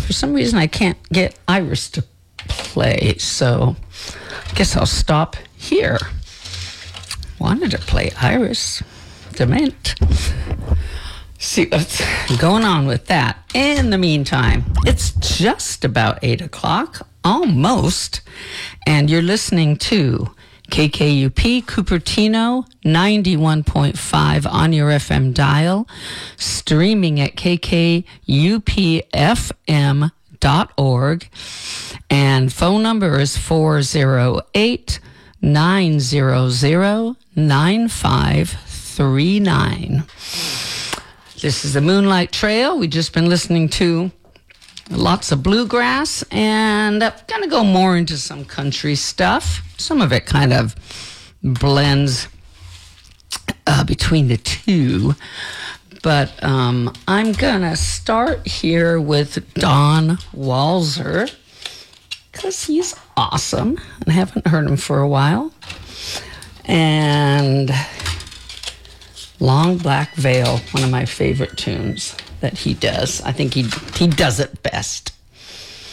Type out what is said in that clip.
For some reason, I can't get Iris to play, so I guess I'll stop here. Wanted to play Iris. Dement. See what's going on with that. In the meantime, it's just about 8 o'clock, almost, and you're listening to KKUP Cupertino 91.5 on your FM dial, streaming at kkupfm.org, and phone number is 408-900-9539. This is the Moonlight Trail. We've just been listening to lots of bluegrass, and I'm going to go more into some country stuff. Some of it kind of blends between the two. But I'm going to start here with Don Walser, because he's awesome. I haven't heard him for a while. And Long Black Veil, one of my favorite tunes that he does. I think he does it best.